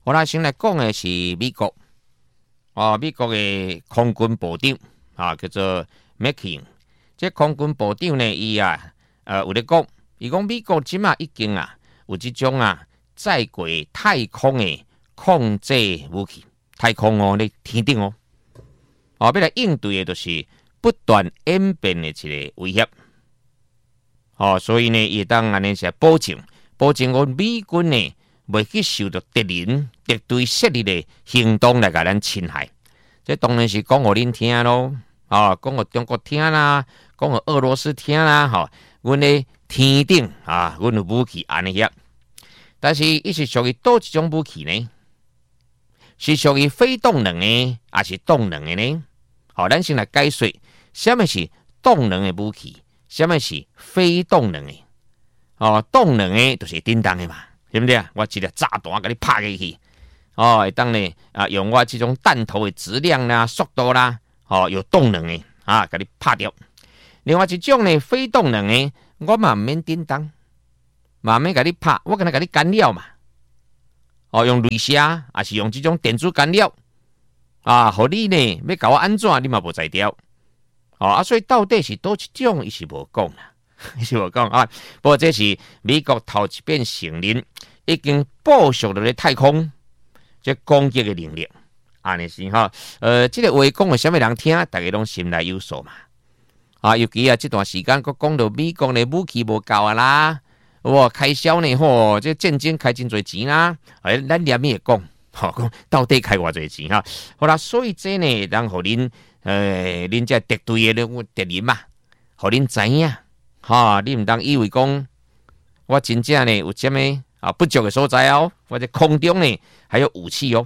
我来先来讲的是美国，美国的空军部长叫做 McCain。这空军部长呢，伊有咧讲，伊讲美国即马已经有即种载过太空的控制武器，太空咧天顶要来应对的就是不断演变的一个威胁。所以呢，伊当安尼是保证我美军呢袂去受到敌人敌对势力的行动来甲咱侵害。这当然是讲互恁听咯，讲互中国听啦，讲互俄罗斯听啦，阮的天顶阮有武器安尼遐。但是伊是属于倒一种武器呢？是属于非动能的，还是动能的呢？咱先来解说，什么是动能的武器，什么是非动能的？动能的就是叮当的嘛，对不对？我一个炸弹给你拍下去，会当呢用我这种弹头的质量啦、速度啦，有动能的给你拍掉。另外一种呢，非动能的，我嘛唔免叮当，嘛免给你拍，我可能给你干扰嘛。用镭射，还是用这种电子干扰互你呢要搞我安怎，你嘛无才调。所以到底是倒一种，伊是无讲啦，伊是无讲不过这是美国头一遍承认，已经部署到咧太空，这攻击的能力，安尼是这个话讲的什么人听，大家拢心内有数嘛。尤其这段时间，佫讲到美国的武器无够啦。开销呢？这战争开真侪钱啦！咱念也讲，讲到底开偌侪钱好啦，所以这呢，让互恁恁这敌对的敌人嘛，互恁知影你唔当以为讲我真正呢有什么不足的所在或者空中呢还有武器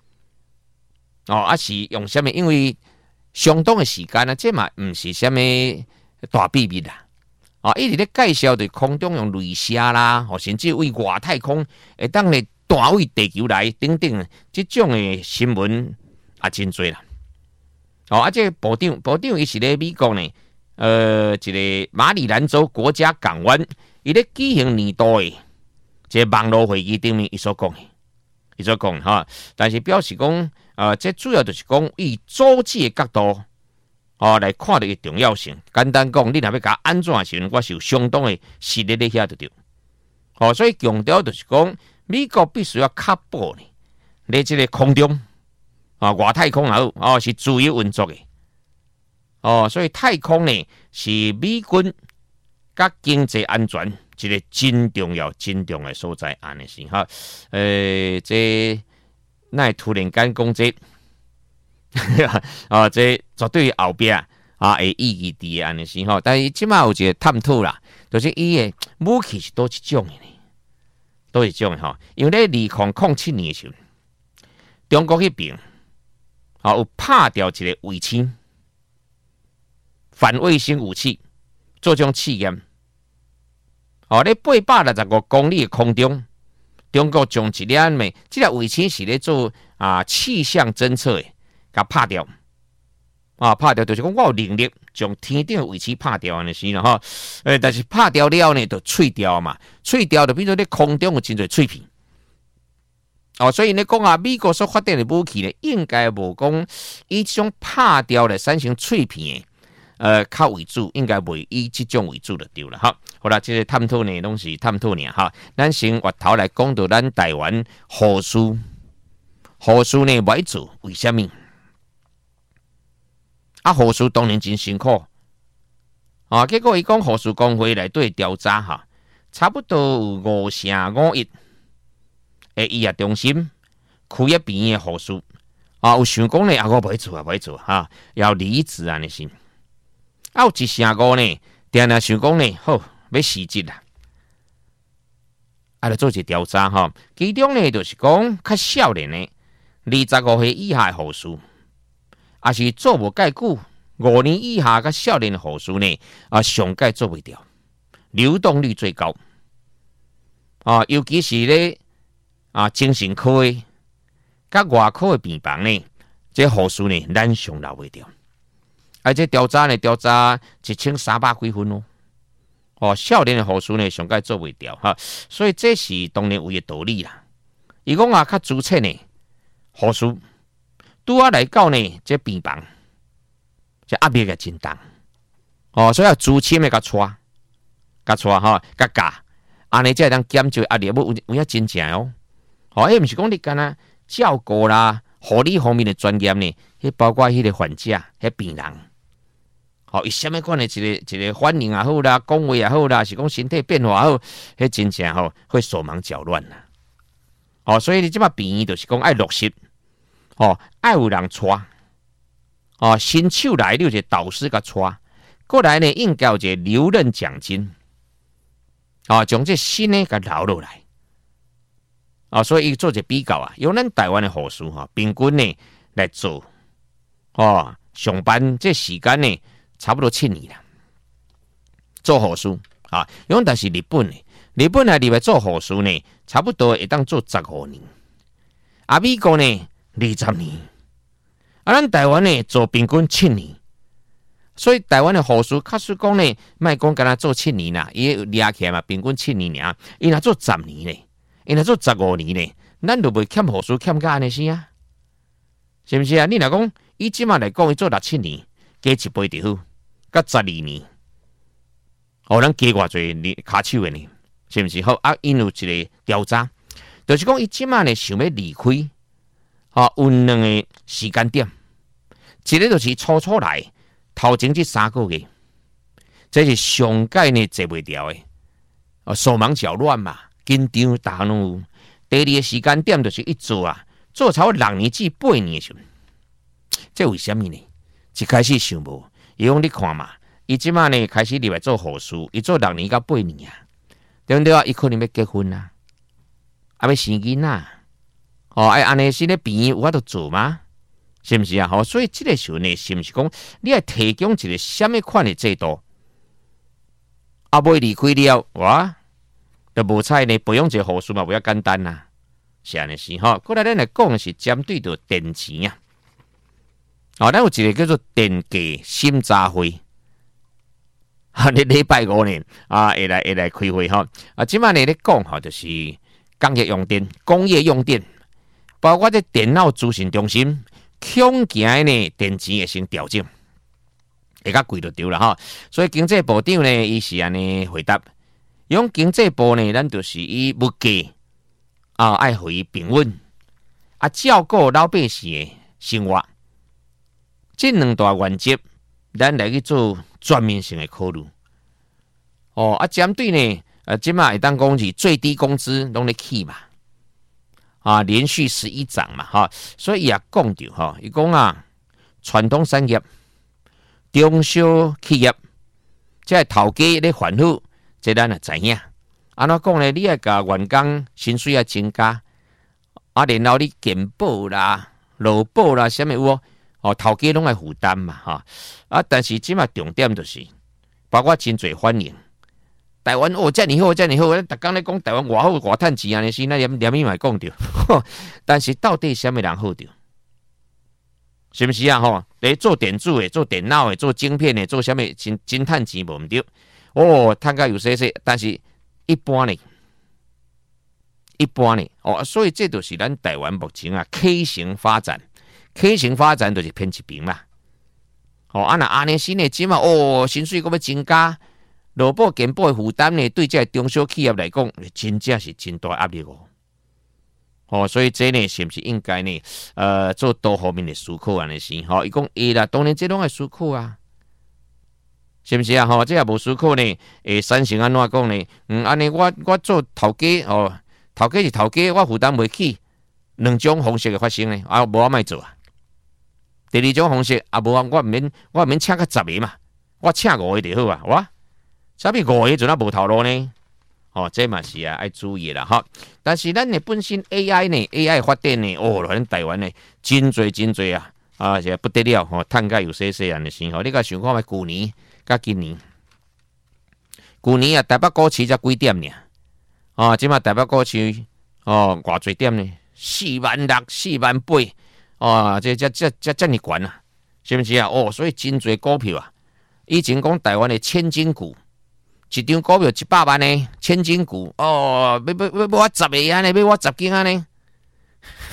是用什么？因为相当的时间这嘛唔是什么大秘密啦。一直咧介绍对空中用镭射啦，甚至为外太空会当咧弹位地球来等等，这种的新闻真多啦。这个部长伊是咧美国呢，一个马里兰州国家港湾，伊咧举行年度的这网络会议顶面伊所讲，但是表示讲，这主要就是讲以组织的角度。来看到伊重要性。简单讲，你若要甲安怎时，我是有相当的实力咧遐就对。所以强调就是讲，美国必须要确保呢，你这个空中外太空也好是自由运作的。所以太空呢是美军甲经济安全一个真重要的所在，安尼是这那突然间讲这。这绝对后壁会意义伫安尼是但是即马有一个探讨啦，就是伊的武器是倒一种的呢？倒一种的因为咧2007年的时候，中国迄边有拍掉一个卫星反卫星武器做种试验。咧865公里的空中，中国将一粒呢，这个卫星是咧做气象侦测的。甲拍掉，拍掉就是讲我有能力将天顶的位置拍掉安尼是啦但是拍掉了呢，就碎掉嘛，碎掉就变做咧空中有真侪碎片。所以你讲美国所发展的武器呢，应该无讲以这种拍掉的产生碎片的较为主，应该袂以这种为主就对了好啦，这个探讨呢，拢是探讨呢咱先回头来讲到咱台湾护士呢袂做，为什么？护士当然真辛苦结果伊讲护士工会内底调查差不多有5.5亿的医疗中心、区域病院的护士有想讲呢我袂做要离职安尼是有1.5呢，定定想讲呢好要辞职啦，来做一调查其中呢就是讲较少年的25岁以下的护士。也是做无介久，5年以下甲少年的护士呢，上届做袂掉，流动率最高。尤其是咧精神科的、甲外科的病房呢，这护士呢，咱上留袂掉。这调查1300几分少年的护士呢，上届做袂掉所以这是当然有个道理啦。 伊讲啊，较资浅呢，护士拄啊来到呢，这病房，这压力也真重。所以要资深的甲带吼，甲教，安尼才会当减少压力，有影真正哦。迄毋是讲你干那照顾啦、护理方面的专业呢，迄包括迄个患者、迄病人，伊什么款的一个反应也好啦，讲话也好啦，是讲身体变化也好，迄真正会手忙脚乱啦。所以你即摆病院就是讲爱落实，爱有人带，新手来你有一个导师甲带。过来呢，应该有一个留任奖金，将这新的给留落来，所以做一个比较啊，用咱台湾的护士平均呢来做，上班这时间呢差不多7年啦，做护士用但是日本啊，入来做护士呢，差不多会当做15年，美国呢20年，咱台湾呢做平均7年。所以台湾的护士，确实讲呢，莫讲干那做7年啦，伊掠起来嘛，平均7年尔，伊若做10年咧，伊若做15年咧，咱就袂欠护士欠甲安尼先啊，是毋是啊？你若讲以即马来讲，伊做6、7年，加一倍就好，甲12年，咱加偌济年骹手的呢，是毋是好？因有一个调查，就是讲伊即马呢想要离开，有2个时间点，一个就是初来。头前这3个月，这是上届呢坐袂牢的，手忙脚乱嘛，紧张大拢有。第二个时间点就是一做超过6年至8年的时候，这为什么呢？一开始想无，伊讲你看嘛，伊即马呢开始入来做护士，伊做6年到8年对不对啊？伊可能要结婚啦，要生囡仔，安尼是咧病院有法度做吗？是不是啊？所以这个时候呢，是不是讲你要提供一个什么款的制度？未离开了，哇，就无采呢，培养一个护士嘛，比较简单啦，是安尼是过来咱来讲的是针对着电池咱有一个叫做电价审查会，你礼拜5呢会来开会即摆呢咧讲就是工业用电，包括这电脑资讯中心。恐惊呢，电池会先调整，会较贵就对了所以经济部长呢，伊是安尼回答，用经济部呢，咱就是以物价爱互伊平稳，照顾老百姓的生活，这2大原则，咱来去做全面性的考虑。针对呢，即马会当讲是最低工资拢咧起嘛。连续11涨嘛，所以也讲到伊讲传统产业、中小企业，这头家咧烦恼，这咱也知影。安怎讲呢？你要甲员工薪水要增加，然后你健保啦、劳保啦，什么有头家拢爱负担嘛，但是即马重点就是，包括真侪反应。台湾遮尔好，咱逐工咧讲台湾偌好偌趁钱安尼是，那连伊嘛讲着，但是到底什么人好着？是不是啊？你做电子的、做电脑的、做晶片的、做什么真趁钱无毋对？趁甲有些，但是一般呢，所以这就是咱台湾目前K 型发展就是偏一边嘛。那安尼是呢，即嘛薪水搁要增加。劳保健保的负担呢，对这中小企业来讲，真正是真大压力所以这呢，是不是应该呢？做多方面的思考安尼是伊讲啦，当然这拢爱思考是不是啊？这也无思考呢？产生安怎讲呢？安尼我做头家头家是头家，我负担袂起，2种方式的发生呢，无我莫做第2种方式无我毋免请个10个嘛，我请5个就好哇。啥物5个阵无头路呢？这嘛是爱注意啦但是咱的本身 AI 发展呢，咱台湾呢真侪这不得了趁甲有些安尼先你甲想看觅去年甲今年，台北股市才几点尔？即马台北股市偌侪点呢？46,000、48,000这么悬是不是所以真侪股票以前讲台湾的千金股。一张股票100万呢，千金股要我10个安尼，要我10间安尼，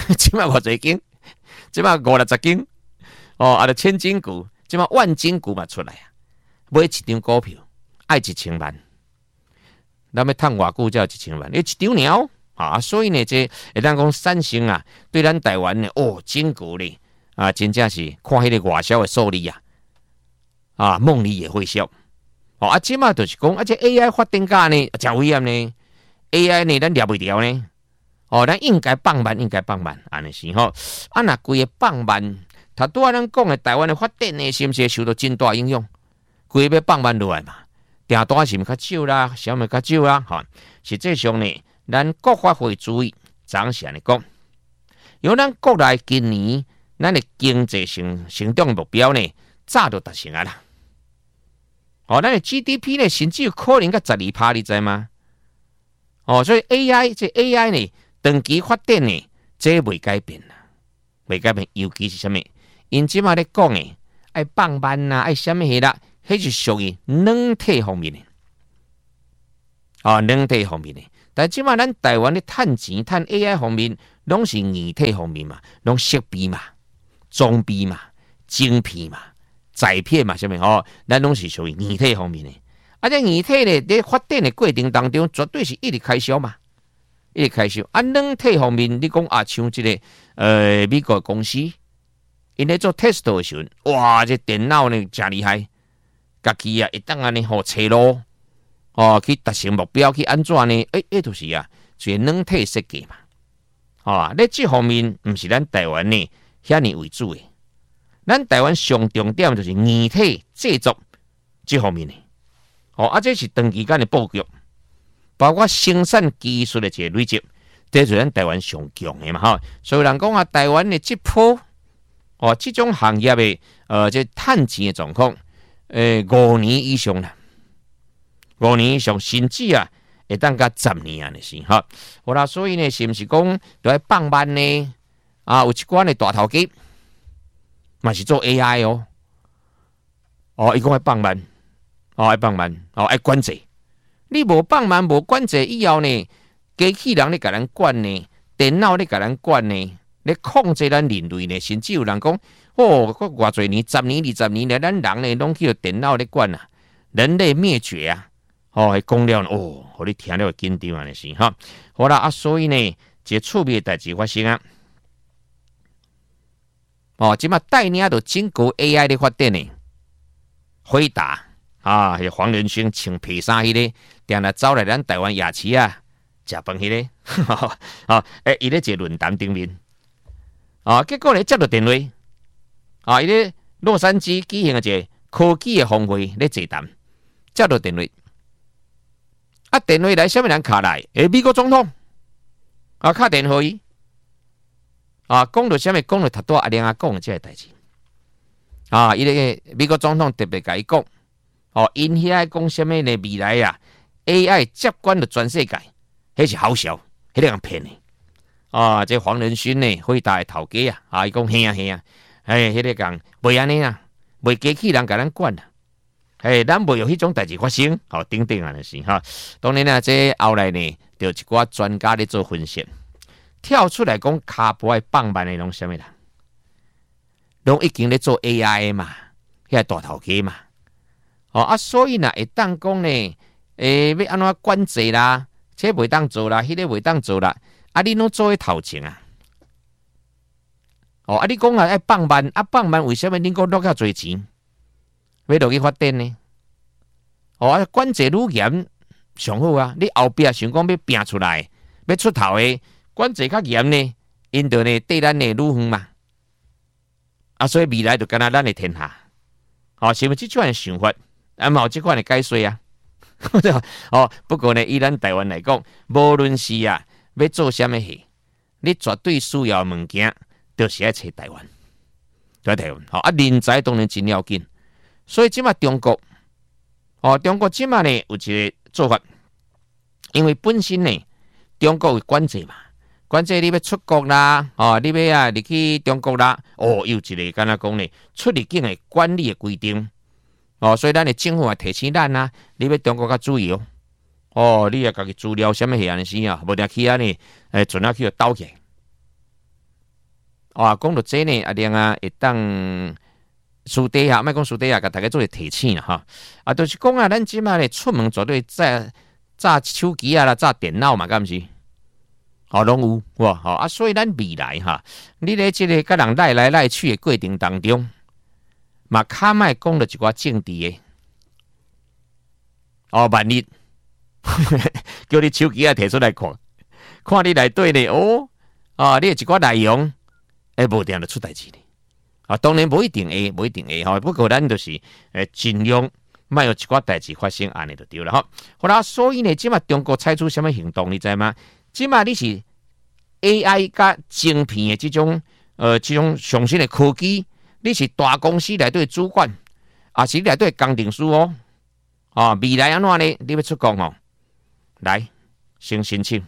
即马偌侪间，即马50-60间，啊，千金股，即马万金股嘛出来啊，买一张股票爱1000万，咱要趁偌久才有1000万？你一张鸟啊，所以呢，这会当讲产生啊，对咱台湾呢，金股呢，啊，真正是看迄个外销的数字啊，啊，梦里也会笑。啊，即马就是讲，这 AI 发展价呢，真危险呢 ，AI 呢，咱抓袂牢呢。咱应该放慢，安尼是吼。啊，若规个放慢，他拄仔咱讲的台湾的发展呢，是毋是受到真大影响？规个要放慢落来嘛，订单是毋较少啦，啥物较少啦，吼。实际上呢，咱国发会注意，怎是安尼讲？因为咱国内今年咱的经济成长目标呢，早就达成啊啦。咱的 GDP 呢，甚至有可能到12%，你知吗？所以 AI 呢？长期发展呢，这未改变啦，未改变。尤其是什么？因即马咧讲诶，爱放慢啦，爱什么迄啦，迄是属于软体方面诶。软体方面诶。但即马咱台湾咧趁钱、趁 AI 方面，拢是硬体方面嘛，拢设备嘛、装备嘛、晶片嘛、载片嘛，什么咱拢是属于硬体方面诶。这硬体咧在发展的过程当中，绝对是一直开销嘛。一直开销软体方面，你讲像这个美国公司，因咧做 test 的时候，哇，这电脑呢真厉害，家己会当安尼好车路，去达成目标，去安怎呢？就是就是软体设计嘛，咧这方面毋是咱台湾呢遐尼为主诶，咱台湾上重点就是硬体制作这方面诶，这是长期间的布局。包括生产技术的一个累积，这是咱台湾上强的嘛所以人讲台湾的这波这种行业的这趁钱的状况，5年以上啦，5年以上，甚至会当到10年的是好啦，所以呢，是不是讲都要放慢呢？有一寡的大头家嘛是做 AI 伊讲要放慢，要放慢，要管制。你无放慢无管制以后呢，机器人咧甲咱管呢，电脑咧甲咱管呢，咧控制咱人类呢，甚至有人讲，偌侪年，10年、20年咧，咱人呢拢去电脑咧管啊，人类灭绝啊，讲了互你听了紧张安尼是好啦所以呢，一趣味的代志发生即马带领着整个 AI 的发展呢，回答。黄仁勋穿皮衫迄个，定来走来咱台湾夜市食饭迄个，伊咧一个论坛顶面，结果咧接到电话，伊咧洛杉矶举行一个科技的峰会咧座谈，接到电话，电话来，什么人敲来？美国总统，敲电话伊，讲到什么？讲到他多阿玲讲的这个代志，伊咧美国总统特别甲伊讲。因遐讲什么呢？未来AI 接管了全世界，迄是好笑，迄个人骗的。这黄仁勋呢，回答的头家伊讲嘿啊，迄个人袂安尼袂机器人甲咱管咱袂有迄种代志发生，等等安尼是当然这后来呢，就一寡专家咧做分析，跳出来讲骹步爱放慢的拢什么人，拢已经咧做 AI 嘛，遐大头家嘛。所以会当讲呢，要安怎管制啦，这袂当做啦，迄个袂当做啦，你拢做喺头前你讲爱放慢，放慢，为什么恁讲落较侪钱，要落去发展呢？管制愈严上好你后壁想讲要拼出来，要出头的，管制较严呢，因着呢对咱呢愈远嘛。所以未来就敢若咱的天下，是毋是这种想法？嘛有这款的解说不过呢，以咱台湾来讲，无论是要做什么事，你绝对需要的物件，就是要找台湾，在台湾。人才当然真要紧，所以即马中国，中国即马呢有一个做法，因为本身呢，中国有管制嘛，管制你要出国啦，你要入去中国啦，有一个敢若讲呢，出入境的管理的规定。所以咱的政府提醒咱你要中国较注意你家己资料什么样的事无定去呢，船去倒起， 讲到这呢，另会当私底下，莫讲私底下，甲大家做个提醒啦哈。就是讲咱即马咧出门绝对炸手机啦，炸电脑嘛，敢毋是？拢有哇，所以咱未来哈，你咧即个甲人来来来去的过程当中，嘛较莫讲到一寡政治的。万一叫你手机摕出来看，看你内底咧，你有一寡内容，无定就出代志咧。当然无一定会，不过咱就是尽量莫有一寡代志发生，安尼就对了哈。好啦，所以呢，即马中国采取什么行动，你知吗？即马你是 AI 加晶片的这种上新的科技，你是大公司内底的主管，也是内底的工程师未来安怎呢？你要出国来先申请，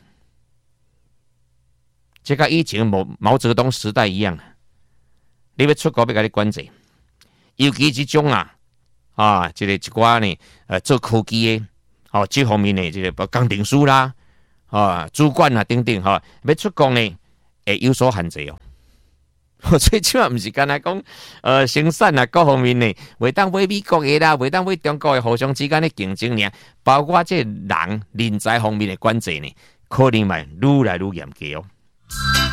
这个以前毛泽东时代一样。你要出国要甲你管制，尤其这种这个一寡呢，做科技的，这方面的这个工程师啦，主管啊等等要出国呢，会有所限制所以即嘛毋是干那讲，生产啊各方面呢，袂当买美国的啦，袂当买中国的，互相之间的竞争呢，包括这人才方面的管制呢，可能嘛愈来愈严格